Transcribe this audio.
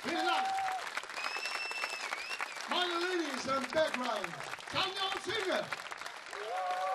Vielen Dank. Meine Ladies and Background, kann ihr uns singen?